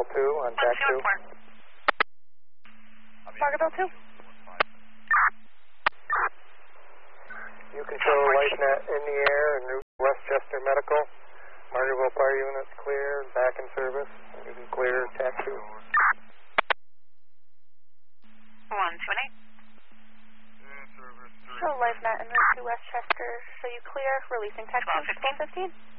2 on TAC 2. Margaret 2. You control LifeNet in the air and Route Westchester Medical. Margaretville Fire Units clear, back in service. You can clear TAC 2. 128. Show LifeNet in Route 2 Westchester. Show you clear, releasing TAC 2, 1215.